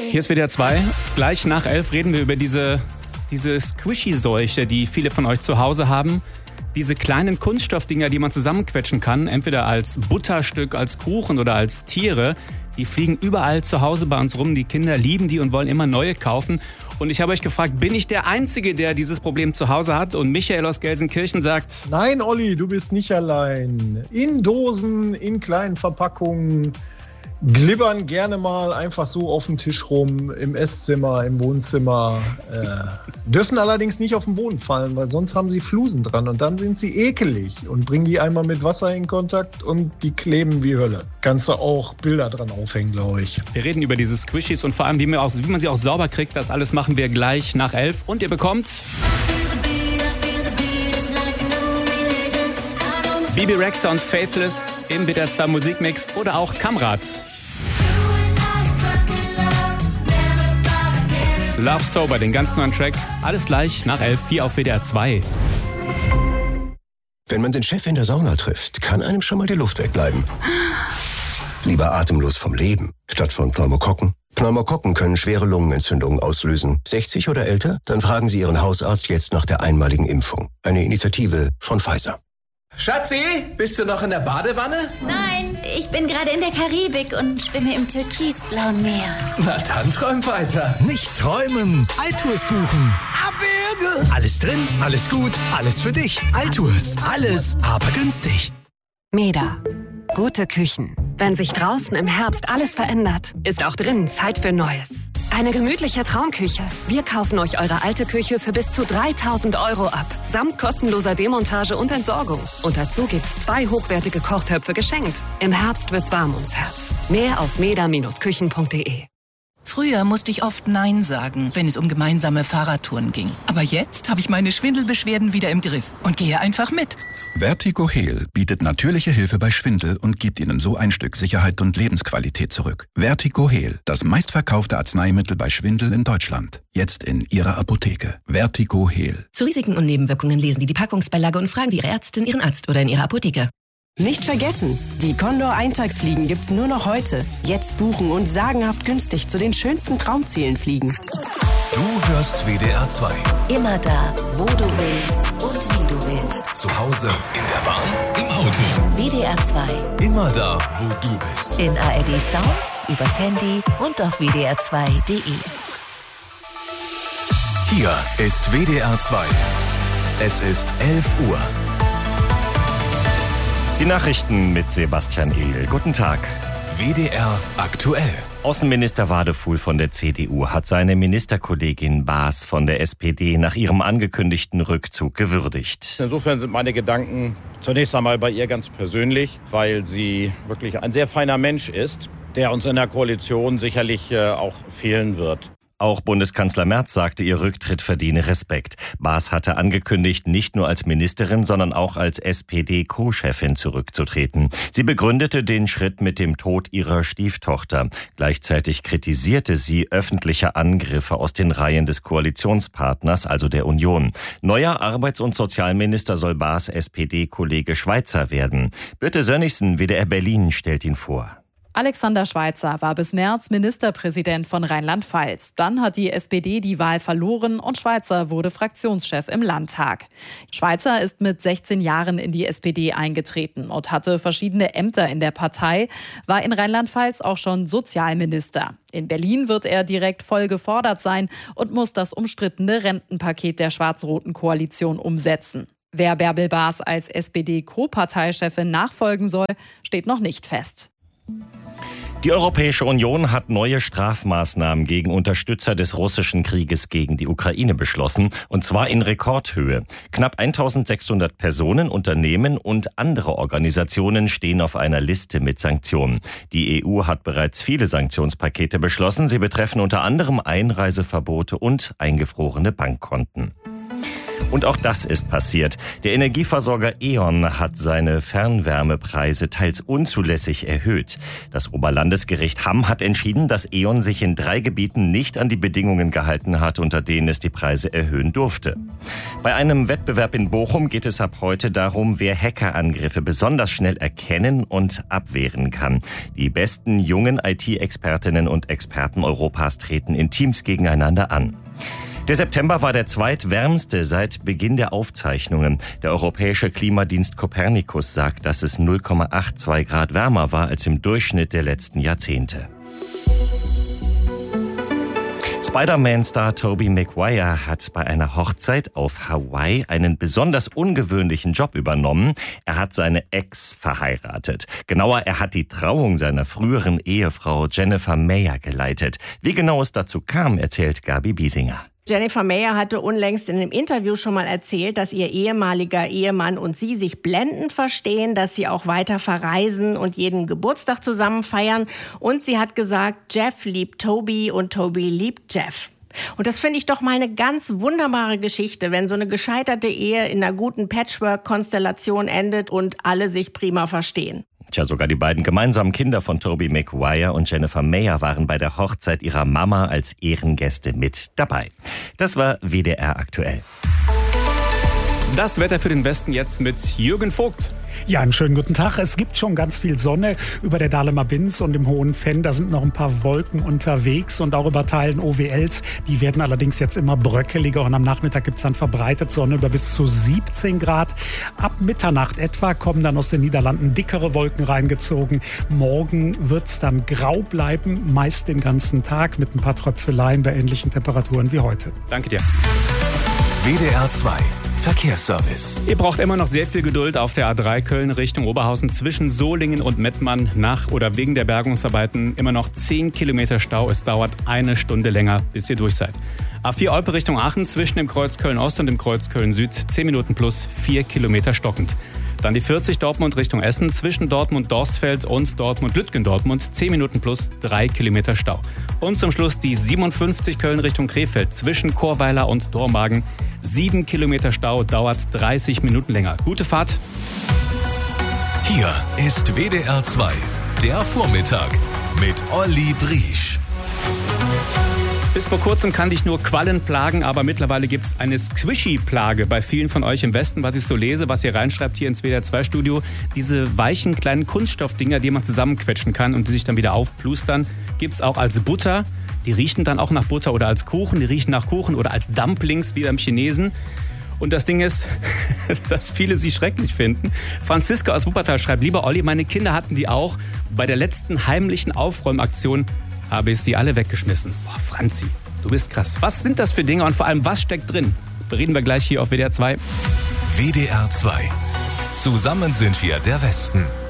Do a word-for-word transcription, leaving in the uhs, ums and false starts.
Hier ist W D R zwei. Gleich nach elf reden wir über diese, diese Squishy-Seuche, die viele von euch zu Hause haben. Diese kleinen Kunststoffdinger, die man zusammenquetschen kann, entweder als Butterstück, als Kuchen oder als Tiere. Die fliegen überall zu Hause bei uns rum. Die Kinder lieben die und wollen immer neue kaufen. Und ich habe euch gefragt, bin ich der Einzige, der dieses Problem zu Hause hat? Und Michael aus Gelsenkirchen sagt: Nein, Olli, du bist nicht allein. In Dosen, in kleinen Verpackungen, glibbern gerne mal einfach so auf dem Tisch rum, im Esszimmer, im Wohnzimmer. Äh, dürfen allerdings nicht auf den Boden fallen, weil sonst haben sie Flusen dran und dann sind sie ekelig und bringen die einmal mit Wasser in Kontakt und die kleben wie Hölle. Kannst du auch Bilder dran aufhängen, glaube ich. Wir reden über diese Squishies und vor allem, wie man, auch, wie man sie auch sauber kriegt. Das alles machen wir gleich nach elf. Und ihr bekommt Bibi Rexha und Faithless im W D R zwei Musikmix oder auch Kamrat. Love Sober, den ganz neuen Track. Alles gleich nach elf, vier auf W D R zwei. Wenn man den Chef in der Sauna trifft, kann einem schon mal die Luft wegbleiben. Lieber atemlos vom Leben, statt von Pneumokokken. Pneumokokken können schwere Lungenentzündungen auslösen. sechzig oder älter? Dann fragen Sie Ihren Hausarzt jetzt nach der einmaligen Impfung. Eine Initiative von Pfizer. Schatzi, bist du noch in der Badewanne? Nein, ich bin gerade in der Karibik und schwimme im türkisblauen Meer. Na dann träum weiter. Nicht träumen, Altours buchen. Abwürge. Alles drin, alles gut, alles für dich. Altours, alles, aber günstig. Meda. Gute Küchen. Wenn sich draußen im Herbst alles verändert, ist auch drinnen Zeit für Neues. Eine gemütliche Traumküche. Wir kaufen euch eure alte Küche für bis zu dreitausend Euro ab. Samt kostenloser Demontage und Entsorgung. Und dazu gibt's zwei hochwertige Kochtöpfe geschenkt. Im Herbst wird's warm ums Herz. Mehr auf meda Bindestrich küchen punkt de. Früher musste ich oft Nein sagen, wenn es um gemeinsame Fahrradtouren ging. Aber jetzt habe ich meine Schwindelbeschwerden wieder im Griff und gehe einfach mit. Vertigo Heal bietet natürliche Hilfe bei Schwindel und gibt Ihnen so ein Stück Sicherheit und Lebensqualität zurück. Vertigo Heal, das meistverkaufte Arzneimittel bei Schwindel in Deutschland. Jetzt in Ihrer Apotheke. Vertigo Heal. Zu Risiken und Nebenwirkungen lesen Sie die Packungsbeilage und fragen Sie Ihre Ärztin, Ihren Arzt oder in Ihrer Apotheke. Nicht vergessen, die Condor-Eintagsfliegen gibt's nur noch heute. Jetzt buchen und sagenhaft günstig zu den schönsten Traumzielen fliegen. Du hörst W D R zwei. Immer da, wo du willst und wie du willst. Zu Hause, in der Bahn, im Auto. W D R zwei. Immer da, wo du bist. In A R D Sounds, übers Handy und auf w d r zwei punkt de. Hier ist W D R zwei. Es ist elf Uhr. Die Nachrichten mit Sebastian Ehl. Guten Tag. W D R aktuell. Außenminister Wadefuhl von der C D U hat seine Ministerkollegin Baas von der S P D nach ihrem angekündigten Rückzug gewürdigt. Insofern sind meine Gedanken zunächst einmal bei ihr ganz persönlich, weil sie wirklich ein sehr feiner Mensch ist, der uns in der Koalition sicherlich auch fehlen wird. Auch Bundeskanzler Merz sagte, ihr Rücktritt verdiene Respekt. Baas hatte angekündigt, nicht nur als Ministerin, sondern auch als S P D-Co-Chefin zurückzutreten. Sie begründete den Schritt mit dem Tod ihrer Stieftochter. Gleichzeitig kritisierte sie öffentliche Angriffe aus den Reihen des Koalitionspartners, also der Union. Neuer Arbeits- und Sozialminister soll Baas S P D-Kollege Schweizer werden. Birte Sönnigsen, W D R Berlin, stellt ihn vor. Alexander Schweizer war bis März Ministerpräsident von Rheinland-Pfalz. Dann hat die S P D die Wahl verloren und Schweizer wurde Fraktionschef im Landtag. Schweizer ist mit sechzehn Jahren in die S P D eingetreten und hatte verschiedene Ämter in der Partei, war in Rheinland-Pfalz auch schon Sozialminister. In Berlin wird er direkt voll gefordert sein und muss das umstrittene Rentenpaket der schwarz-roten Koalition umsetzen. Wer Bärbel Baas als S P D-Co-Parteichefin nachfolgen soll, steht noch nicht fest. Die Europäische Union hat neue Strafmaßnahmen gegen Unterstützer des russischen Krieges gegen die Ukraine beschlossen, und zwar in Rekordhöhe. Knapp eintausendsechshundert Personen, Unternehmen und andere Organisationen stehen auf einer Liste mit Sanktionen. Die E U hat bereits viele Sanktionspakete beschlossen. Sie betreffen unter anderem Einreiseverbote und eingefrorene Bankkonten. Und auch das ist passiert. Der Energieversorger E.ON hat seine Fernwärmepreise teils unzulässig erhöht. Das Oberlandesgericht Hamm hat entschieden, dass E.ON sich in drei Gebieten nicht an die Bedingungen gehalten hat, unter denen es die Preise erhöhen durfte. Bei einem Wettbewerb in Bochum geht es ab heute darum, wer Hackerangriffe besonders schnell erkennen und abwehren kann. Die besten jungen I T-Expertinnen und Experten Europas treten in Teams gegeneinander an. Der September war der zweitwärmste seit Beginn der Aufzeichnungen. Der europäische Klimadienst Copernicus sagt, dass es null Komma zweiundachtzig Grad wärmer war als im Durchschnitt der letzten Jahrzehnte. Spider-Man-Star Tobey Maguire hat bei einer Hochzeit auf Hawaii einen besonders ungewöhnlichen Job übernommen. Er hat seine Ex verheiratet. Genauer, er hat die Trauung seiner früheren Ehefrau Jennifer Mayer geleitet. Wie genau es dazu kam, erzählt Gabi Biesinger. Jennifer Mayer hatte unlängst in einem Interview schon mal erzählt, dass ihr ehemaliger Ehemann und sie sich blendend verstehen, dass sie auch weiter verreisen und jeden Geburtstag zusammen feiern. Und sie hat gesagt, Jeff liebt Toby und Toby liebt Jeff. Und das finde ich doch mal eine ganz wunderbare Geschichte, wenn so eine gescheiterte Ehe in einer guten Patchwork-Konstellation endet und alle sich prima verstehen. Tja, sogar die beiden gemeinsamen Kinder von Tobey Maguire und Jennifer Mayer waren bei der Hochzeit ihrer Mama als Ehrengäste mit dabei. Das war W D R aktuell. Das Wetter für den Westen jetzt mit Jürgen Vogt. Ja, einen schönen guten Tag. Es gibt schon ganz viel Sonne über der Dahlemer Binz und im Hohen Fenn. Da sind noch ein paar Wolken unterwegs und auch über Teilen O W Ls. Die werden allerdings jetzt immer bröckeliger und am Nachmittag gibt es dann verbreitet Sonne über bis zu siebzehn Grad. Ab Mitternacht etwa kommen dann aus den Niederlanden dickere Wolken reingezogen. Morgen wird es dann grau bleiben, meist den ganzen Tag mit ein paar Tröpfeleien bei ähnlichen Temperaturen wie heute. Danke dir. W D R zwei Verkehrsservice. Ihr braucht immer noch sehr viel Geduld auf der A drei Köln Richtung Oberhausen zwischen Solingen und Mettmann. Nach oder wegen der Bergungsarbeiten immer noch zehn Kilometer Stau. Es dauert eine Stunde länger, bis ihr durch seid. A vier Olpe Richtung Aachen zwischen dem Kreuz Köln-Ost und dem Kreuz Köln-Süd zehn Minuten plus vier Kilometer stockend. Dann die vierzig Dortmund Richtung Essen zwischen Dortmund-Dorstfeld und Dortmund-Lütgendortmund zehn Minuten plus drei Kilometer Stau. Und zum Schluss die siebenundfünfzig Köln Richtung Krefeld zwischen Chorweiler und Dormagen. sieben Kilometer Stau, dauert dreißig Minuten länger. Gute Fahrt. Hier ist W D R zwei, der Vormittag mit Olli Briesch. Bis vor kurzem kannte ich nur Quallen plagen, aber mittlerweile gibt es eine Squishy-Plage bei vielen von euch im Westen, was ich so lese, was ihr reinschreibt hier ins W D R zwei Studio. Diese weichen kleinen Kunststoffdinger, die man zusammenquetschen kann und die sich dann wieder aufplustern, gibt es auch als Butter. Die riechen dann auch nach Butter oder als Kuchen, die riechen nach Kuchen oder als Dumplings wie beim Chinesen. Und das Ding ist, dass viele sie schrecklich finden. Franziska aus Wuppertal schreibt, lieber Olli, meine Kinder hatten die auch. Bei der letzten heimlichen Aufräumaktion habe ich sie alle weggeschmissen. Boah, Franzi, du bist krass. Was sind das für Dinge und vor allem, was steckt drin? Bereden wir gleich hier auf W D R zwei. W D R zwei. Zusammen sind wir der Westen.